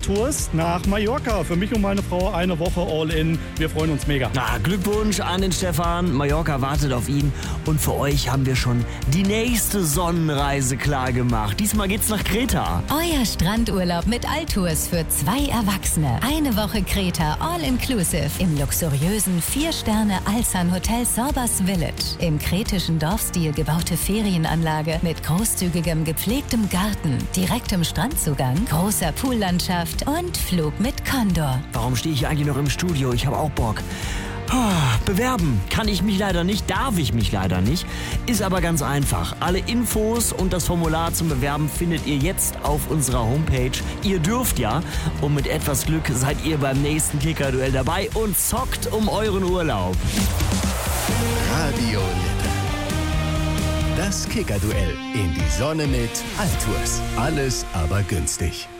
Tours nach Mallorca. Für mich und meine Frau eine Woche all in. Wir freuen uns mega. Glückwunsch an den Stefan. Mallorca wartet auf ihn. Und für euch haben wir schon die nächste Sonnenreise klar gemacht. Diesmal geht's nach Kreta. Euer Strandurlaub mit Altours für 2 Erwachsene. Eine Woche Kreta all-inclusive im luxuriösen 4-Sterne Alsan Hotel Sorbas Village. Im kretischen Dorfstil gebaute Ferienanlage mit großzügigem gepflegtem Garten, direktem Strandzugang, großer Poollandschaft und Flug mit Condor. Warum stehe ich eigentlich noch im Studio? Ich habe auch Bock. Bewerben kann ich mich leider nicht, darf ich mich leider nicht, ist aber ganz einfach. Alle Infos und das Formular zum Bewerben findet ihr jetzt auf unserer Homepage. Ihr dürft ja, und mit etwas Glück seid ihr beim nächsten Kicker-Duell dabei und zockt um euren Urlaub. Radio Lippe. Das Kicker-Duell in die Sonne mit Altours. Alles aber günstig.